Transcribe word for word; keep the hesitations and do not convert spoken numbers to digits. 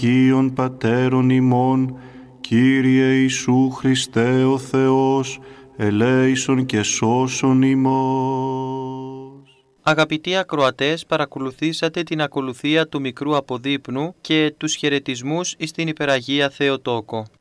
Κύριον Πατέρων ημών, Κύριε Ιησού Χριστέ ο Θεός, ελέησον και σώσον ημός. Αγαπητοί ακροατές, παρακολουθήσατε την ακολουθία του μικρού αποδείπνου και τους χαιρετισμούς εις την Υπεραγία Θεοτόκο.